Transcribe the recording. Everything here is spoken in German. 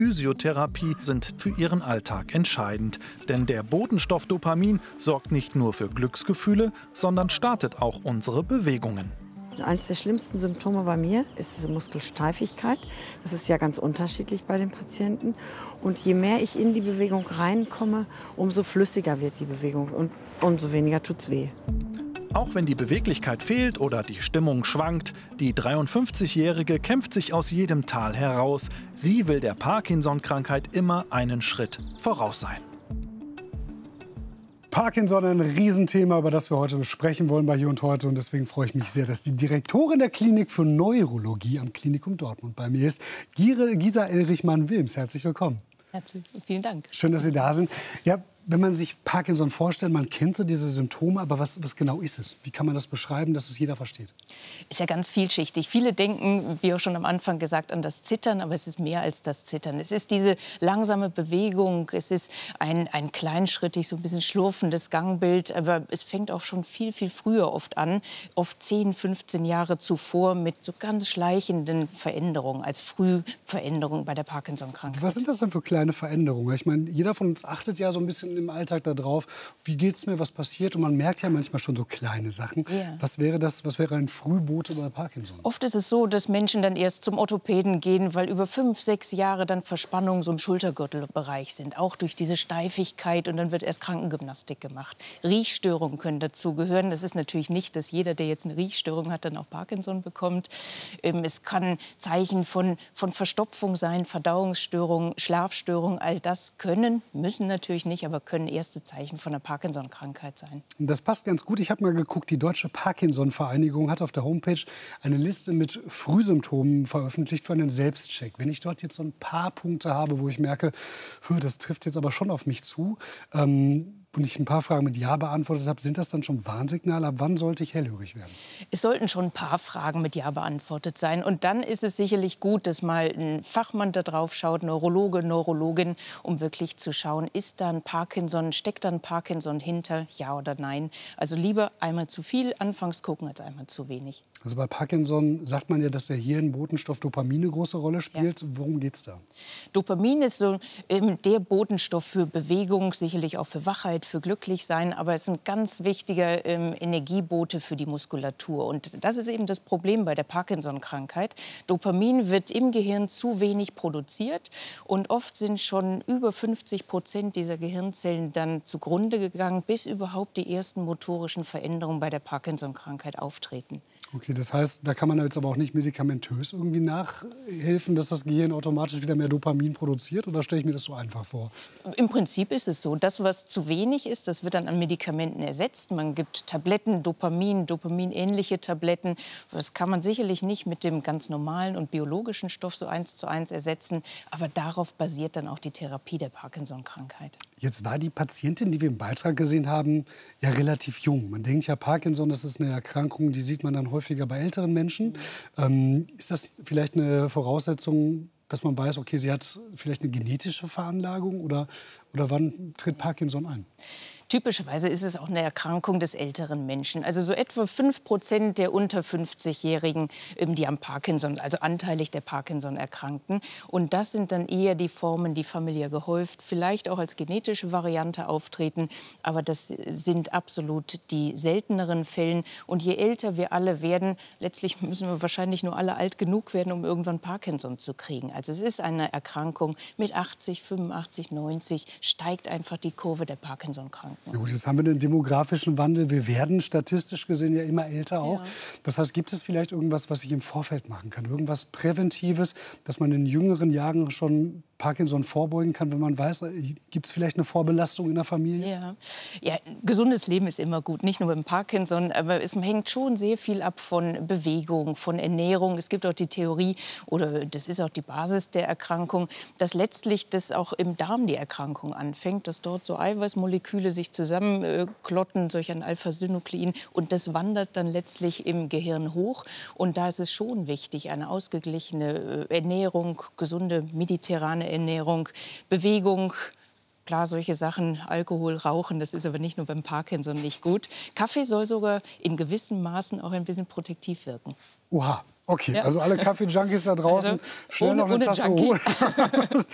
Physiotherapie sind für ihren Alltag entscheidend. Denn der Botenstoff Dopamin sorgt nicht nur für Glücksgefühle, sondern startet auch unsere Bewegungen. Eines der schlimmsten Symptome bei mir ist diese Muskelsteifigkeit. Das ist ja ganz unterschiedlich bei den Patienten. Und je mehr ich in die Bewegung reinkomme, umso flüssiger wird die Bewegung und umso weniger tut's weh. Auch wenn die Beweglichkeit fehlt oder die Stimmung schwankt, die 53-Jährige kämpft sich aus jedem Tal heraus. Sie will der Parkinson-Krankheit immer einen Schritt voraus sein. Parkinson, ein Riesenthema, über das wir heute sprechen wollen bei Hier und Heute. Und deswegen freue ich mich sehr, dass die Direktorin der Klinik für Neurologie am Klinikum Dortmund bei mir ist, Gisa Elrichmann-Wilms. Herzlich willkommen. Herzlich, vielen Dank. Schön, dass Sie da sind. Ja, wenn man sich Parkinson vorstellt, man kennt so diese Symptome, aber was genau ist es? Wie kann man das beschreiben, dass es jeder versteht? Ist ja ganz vielschichtig. Viele denken, wie auch schon am Anfang gesagt, an das Zittern, aber es ist mehr als das Zittern. Es ist diese langsame Bewegung, es ist ein kleinschrittig, so ein bisschen schlurfendes Gangbild, aber es fängt auch schon viel, viel früher oft an, oft 10, 15 Jahre zuvor mit so ganz schleichenden Veränderungen, als Frühveränderung bei der Parkinson-Krankheit. Was sind das denn für kleine Veränderungen? Ich meine, jeder von uns achtet ja so ein bisschen im Alltag darauf, wie geht's mir, was passiert? Und man merkt ja manchmal schon so kleine Sachen. Ja. Was wäre ein Frühbote bei Parkinson? Oft ist es so, dass Menschen dann erst zum Orthopäden gehen, weil über 5, 6 Jahre dann Verspannungen so im Schultergürtelbereich sind. Auch durch diese Steifigkeit, und dann wird erst Krankengymnastik gemacht. Riechstörungen können dazu gehören. Das ist natürlich nicht, dass jeder, der jetzt eine Riechstörung hat, dann auch Parkinson bekommt. Es kann Zeichen von Verstopfung sein, Verdauungsstörungen, Schlafstörungen. All das müssen natürlich nicht, aber können erste Zeichen von der Parkinson-Krankheit sein. Das passt ganz gut. Ich habe mal geguckt, die Deutsche Parkinson-Vereinigung hat auf der Homepage eine Liste mit Frühsymptomen veröffentlicht für einen Selbstcheck. Wenn ich dort jetzt so ein paar Punkte habe, wo ich merke, das trifft jetzt aber schon auf mich zu, und ich ein paar Fragen mit Ja beantwortet habe, sind das dann schon Warnsignale? Ab wann sollte ich hellhörig werden? Es sollten schon ein paar Fragen mit Ja beantwortet sein. Und dann ist es sicherlich gut, dass mal ein Fachmann da drauf schaut, Neurologe, Neurologin, um wirklich zu schauen, ist da ein Parkinson, steckt da ein Parkinson hinter, ja oder nein. Also lieber einmal zu viel anfangs gucken als einmal zu wenig. Also bei Parkinson sagt man ja, dass der Hirnbotenstoff Dopamin eine große Rolle spielt. Ja. Worum geht's da? Dopamin ist so der Botenstoff für Bewegung, sicherlich auch für Wachheit, für glücklich sein, aber es ist ein ganz wichtiger Energiebote für die Muskulatur. Und das ist eben das Problem bei der Parkinson-Krankheit. Dopamin wird im Gehirn zu wenig produziert und oft sind schon über 50% dieser Gehirnzellen dann zugrunde gegangen, bis überhaupt die ersten motorischen Veränderungen bei der Parkinson-Krankheit auftreten. Okay, das heißt, da kann man jetzt aber auch nicht medikamentös irgendwie nachhelfen, dass das Gehirn automatisch wieder mehr Dopamin produziert? Oder stelle ich mir das so einfach vor? Im Prinzip ist es so. Das, was zu wenig ist, das wird dann an Medikamenten ersetzt. Man gibt Tabletten, dopaminähnliche Tabletten. Das kann man sicherlich nicht mit dem ganz normalen und biologischen Stoff so 1:1 ersetzen. Aber darauf basiert dann auch die Therapie der Parkinson-Krankheit. Jetzt war die Patientin, die wir im Beitrag gesehen haben, ja relativ jung. Man denkt ja, Parkinson, das ist eine Erkrankung, die sieht man dann häufiger bei älteren Menschen. Ist das vielleicht eine Voraussetzung, dass man weiß, okay, sie hat vielleicht eine genetische Veranlagung oder wann tritt Parkinson ein? Typischerweise ist es auch eine Erkrankung des älteren Menschen. Also so etwa 5% der unter 50-Jährigen, die am Parkinson, also anteilig der Parkinson erkrankten. Und das sind dann eher die Formen, die familiär gehäuft, vielleicht auch als genetische Variante auftreten. Aber das sind absolut die selteneren Fälle. Und je älter wir alle werden, letztlich müssen wir wahrscheinlich nur alle alt genug werden, um irgendwann Parkinson zu kriegen. Also es ist eine Erkrankung mit 80, 85, 90 steigt einfach die Kurve der Parkinson-Krankheit. Ja gut, jetzt haben wir einen demografischen Wandel. Wir werden statistisch gesehen ja immer älter auch. Ja. Das heißt, gibt es vielleicht irgendwas, was ich im Vorfeld machen kann? Irgendwas Präventives, dass man in jüngeren Jahren schon Parkinson vorbeugen kann, wenn man weiß, gibt es vielleicht eine Vorbelastung in der Familie? Ja, gesundes Leben ist immer gut, nicht nur beim Parkinson, aber es hängt schon sehr viel ab von Bewegung, von Ernährung. Es gibt auch die Theorie, oder das ist auch die Basis der Erkrankung, dass letztlich das auch im Darm die Erkrankung anfängt, dass dort so Eiweißmoleküle sich zusammenklotten, solch ein Alpha-Synuklein, und das wandert dann letztlich im Gehirn hoch. Und da ist es schon wichtig, eine ausgeglichene Ernährung, gesunde mediterrane Ernährung, Bewegung. Klar, solche Sachen, Alkohol, Rauchen, das ist aber nicht nur beim Parkinson nicht gut. Kaffee soll sogar in gewissen Maßen auch ein bisschen protektiv wirken. Oha, okay. Ja. Also alle Kaffee-Junkies da draußen, Also schnell noch eine Tasse holen.